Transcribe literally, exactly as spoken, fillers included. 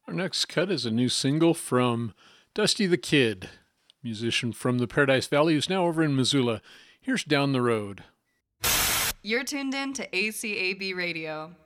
Our next cut is a new single from Dusty the Kid, musician from the Paradise Valley who's now over in Missoula. Here's Down the Road. You're tuned in to A C A B Radio.